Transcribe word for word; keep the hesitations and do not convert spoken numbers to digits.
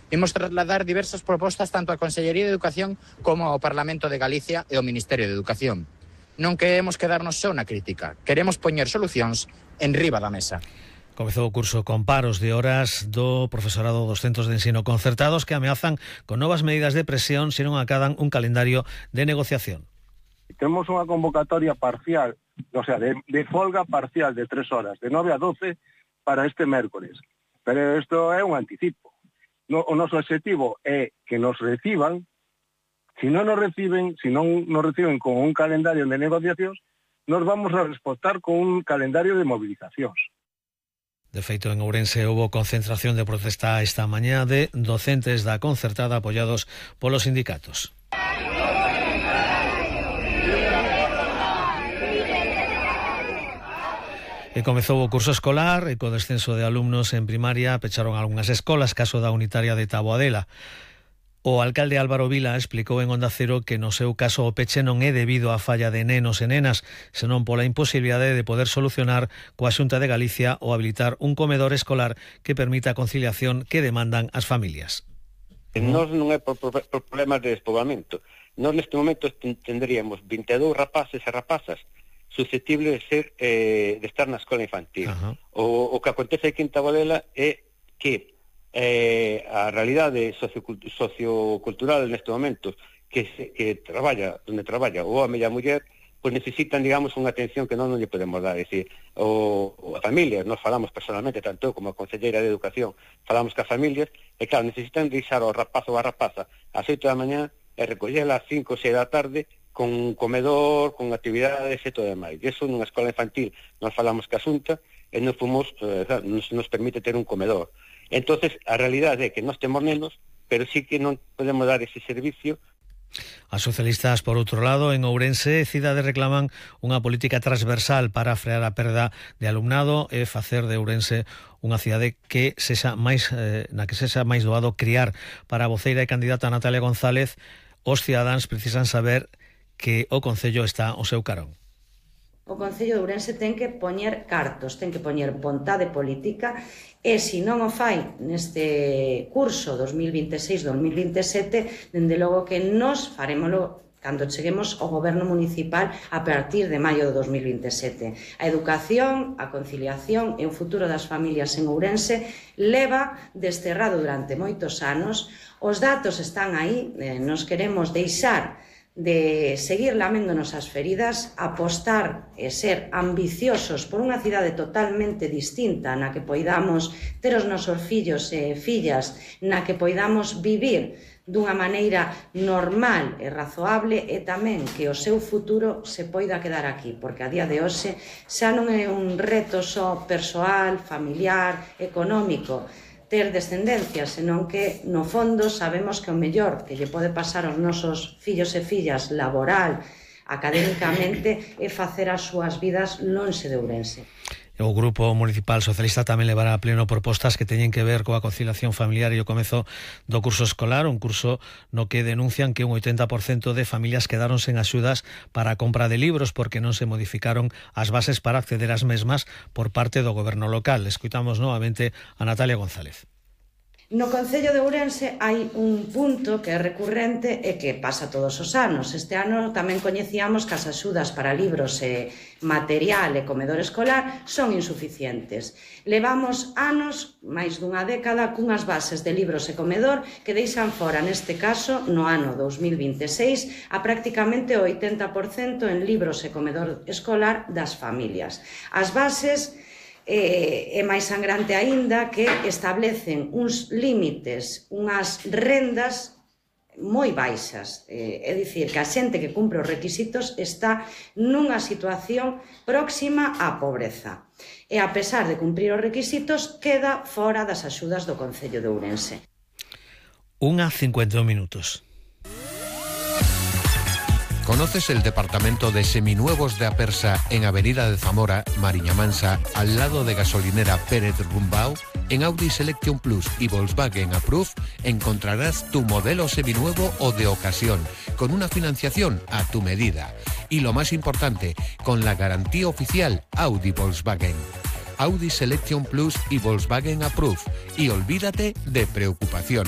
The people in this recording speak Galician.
Imos trasladar diversas propostas tanto á Consellería de Educación como ao Parlamento de Galicia e ao Ministerio de Educación. Non queremos quedarnos só na crítica, queremos poñer solucións en riba da mesa. Comezou o curso con paros de horas do profesorado dos centros de ensino concertados que ameazan con novas medidas de presión se non acadan un calendario de negociación. Temos unha convocatoria parcial, o sea, de, de folga parcial de tres horas, de nove a doce para este mércores. Pero isto é un anticipo. No, o noso objetivo é que nos reciban. Si non nos reciben, si non nos reciben con un calendario de negociacións, nos vamos a responder con un calendario de movilizacións. De feito, en Ourense houve concentración de protesta esta mañá de docentes da concertada apoiados polos sindicatos. E comezou o curso escolar e co descenso de alumnos en primaria pecharon algunhas escolas, caso da unitaria de Taboadela. O alcalde Álvaro Vila explicou en Onda Cero que no seu caso o peche non é debido á falla de nenos e nenas, senón pola imposibilidade de poder solucionar coa Xunta de Galicia ou habilitar un comedor escolar que permita a conciliación que demandan as familias. Nós non é por, por, por problemas de despoboamento. Nós neste momento tendríamos vinte e dous rapaces e rapazas susceptibles de ser eh, de estar na escola infantil. Uh-huh. O, o que acontece aquí en Taboadela é que Eh, a realidade sociocultural, sociocultural neste momento que, se, que traballa, onde traballa o home e a muller, pois necesitan, digamos, unha atención que non, non lle podemos dar. É dicir, o, o a familias, nós falamos personalmente, tanto eu como a Conselleira de Educación, falamos que as familias, e claro, necesitan deixar ao rapaz ou a rapaza ás oito da mañá e recollela ás cinco ou seis da tarde con un comedor, con actividades e todo demais. E iso nunha escola infantil, nós falamos que a Xunta e nos, fomos, eh, nos, nos permite ter un comedor. Entonces, a realidade é que nós temos nenos, pero sí que non podemos dar ese servicio. As socialistas, por outro lado, en Ourense, cidade reclaman unha política transversal para frear a perda de alumnado e facer de Ourense unha cidade que sexa máis, eh, na que sexa máis doado criar. Para a voceira e candidata Natalia González, os cidadáns precisan saber que o Concello está ao seu carón. O Concello de Ourense ten que poñer cartos, ten que poñer vontade política e se non o fai neste curso dos mil vinte e seis dos mil vinte e sete, dende logo que nos farémolo cando cheguemos ao goberno municipal a partir de maio de dos mil vinte e sete. A educación, a conciliación e o futuro das familias en Ourense leva desterrado durante moitos anos. Os datos están aí, eh, nos queremos deixar de seguir laméndonos as feridas, apostar e ser ambiciosos por unha cidade totalmente distinta na que poidamos ter os nosos fillos e fillas, na que poidamos vivir dunha maneira normal e razoable e tamén que o seu futuro se poida quedar aquí, porque a día de hoxe xa non é un reto só persoal, familiar, económico, ter descendencia, senón que, no fondo, sabemos que o mellor que lle pode pasar aos nosos fillos e fillas laboral, académicamente, é facer as súas vidas lonxe de Ourense. O Grupo Municipal Socialista tamén levará a pleno propostas que teñen que ver coa conciliación familiar e o comezo do curso escolar, un curso no que denuncian que un oitenta por cento de familias quedaron sen axudas para a compra de libros porque non se modificaron as bases para acceder ás mesmas por parte do goberno local. Escoitamos novamente a Natalia González. No Concello de Ourense hai un punto que é recurrente e que pasa todos os anos. Este ano tamén coñecíamos que as axudas para libros e material e comedor escolar son insuficientes. Levamos anos, máis dunha década, cunhas bases de libros e comedor que deixan fora, neste caso, no ano dos mil vinte e seis, a prácticamente o oitenta por cento en libros e comedor escolar das familias. As bases é máis sangrante aínda que establecen uns límites, unhas rendas moi baixas. É dicir, que a xente que cumpre os requisitos está nunha situación próxima á pobreza. E a pesar de cumprir os requisitos, queda fora das axudas do Concello de Ourense. Unha cincuenta minutos. ¿Conoces el departamento de seminuevos de Apersa en Avenida de Zamora, Mariña Mansa, al lado de gasolinera Pérez Rumbao? En Audi Selection Plus y Volkswagen Approve encontrarás tu modelo seminuevo o de ocasión, con una financiación a tu medida. Y lo más importante, con la garantía oficial Audi Volkswagen. Audi Selection Plus y Volkswagen Approve. Y olvídate de preocupaciones.